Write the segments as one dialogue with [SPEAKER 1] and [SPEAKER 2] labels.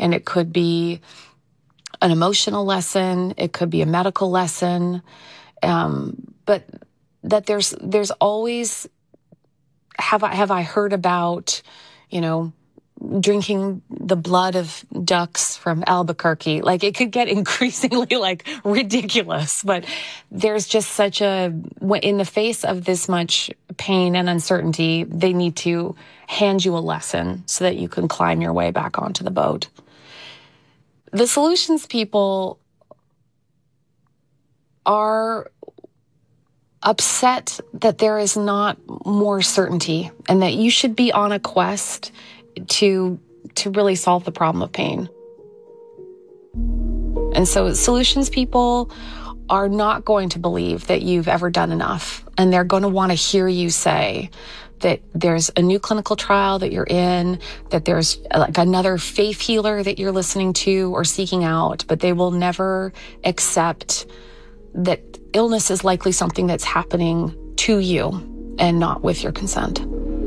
[SPEAKER 1] And it could be an emotional lesson. It could be a medical lesson. But that there's always, have I heard about, drinking the blood of ducks from Albuquerque? Like, it could get increasingly ridiculous, but there's just in the face of this much pain and uncertainty, they need to hand you a lesson so that you can climb your way back onto the boat. The solutions people are upset that there is not more certainty and that you should be on a quest to really solve the problem of pain. And so solutions people are not going to believe that you've ever done enough. And they're going to want to hear you say that there's a new clinical trial that you're in, that there's another faith healer that you're listening to or seeking out, but they will never accept that illness is likely something that's happening to you and not with your consent.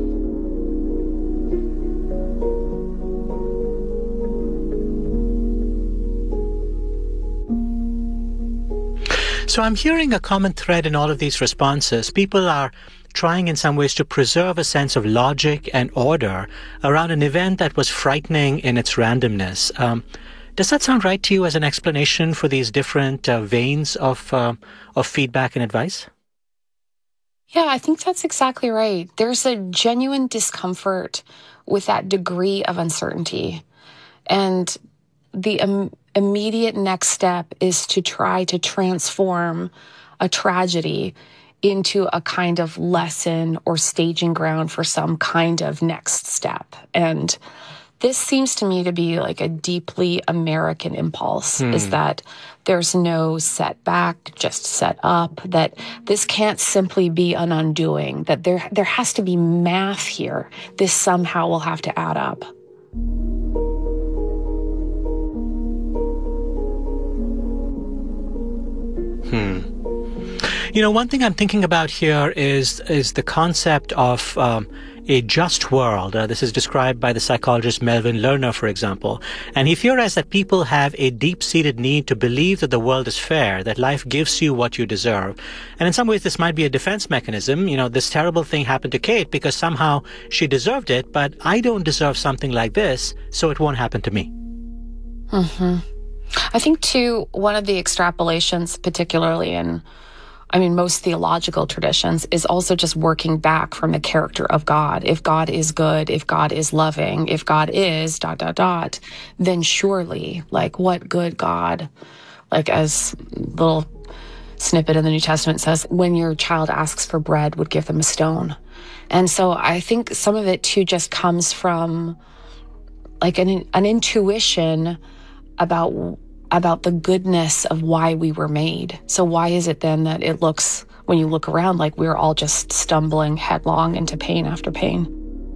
[SPEAKER 2] So I'm hearing a common thread in all of these responses. People are trying in some ways to preserve a sense of logic and order around an event that was frightening in its randomness. Does that sound right to you as an explanation for these different veins of feedback and advice?
[SPEAKER 1] Yeah, I think that's exactly right. There's a genuine discomfort with that degree of uncertainty. And the immediate next step is to try to transform a tragedy into a kind of lesson or staging ground for some kind of next step. And this seems to me to be like a deeply American impulse, is that there's no setback, just set up, that this can't simply be an undoing, that there has to be math here. This somehow will have to add up.
[SPEAKER 2] One thing I'm thinking about here is the concept of a just world. This is described by the psychologist Melvin Lerner, for example. And he theorized that people have a deep-seated need to believe that the world is fair, that life gives you what you deserve. And in some ways, this might be a defense mechanism. This terrible thing happened to Kate because somehow she deserved it, but I don't deserve something like this, so it won't happen to me.
[SPEAKER 1] Mm-hmm. I think, too, one of the extrapolations, particularly in most theological traditions, is also just working back from the character of God. If God is good, if God is loving, if God is ... then surely, what good God, as little snippet in the New Testament says, when your child asks for bread, would give them a stone. And so I think some of it, too, just comes from an intuition about the goodness of why we were made. So why is it then that it looks, when you look around, like we're all just stumbling headlong into pain after pain?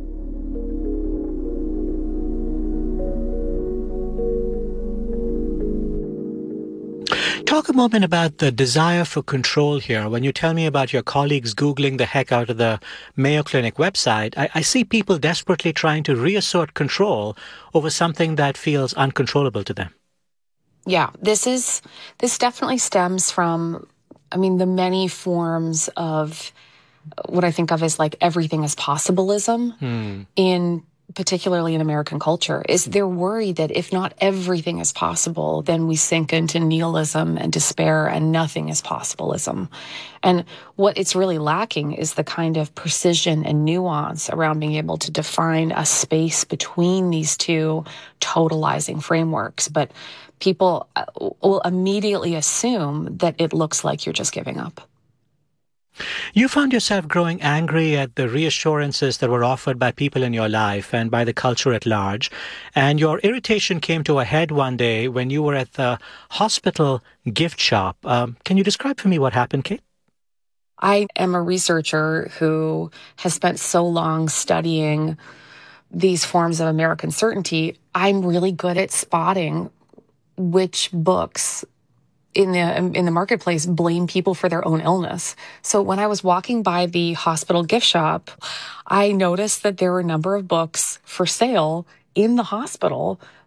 [SPEAKER 2] Talk a moment about the desire for control here. When you tell me about your colleagues Googling the heck out of the Mayo Clinic website, I see people desperately trying to reassert control over something that feels uncontrollable to them.
[SPEAKER 1] Yeah, this definitely stems from, the many forms of what I think of as everything is possibilism particularly in American culture, is they're worried that if not everything is possible, then we sink into nihilism and despair and nothing is possibilism. And what it's really lacking is the kind of precision and nuance around being able to define a space between these two totalizing frameworks. But people will immediately assume that it looks like you're just giving up.
[SPEAKER 2] You found yourself growing angry at the reassurances that were offered by people in your life and by the culture at large. And your irritation came to a head one day when you were at the hospital gift shop. Can you describe for me what happened, Kate?
[SPEAKER 1] I am a researcher who has spent so long studying these forms of American certainty. I'm really good at spotting which books in the marketplace blame people for their own illness. So when I was walking by the hospital gift shop, I noticed that there were a number of books for sale in the hospital